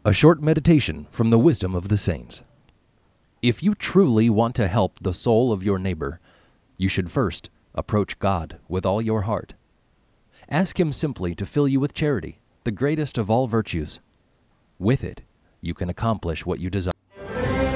A short meditation from the wisdom of the saints. If you truly want to help the soul of your neighbor, you should first approach God with all your heart. Ask Him simply to fill you with charity, the greatest of all virtues. With it, you can accomplish what you desire.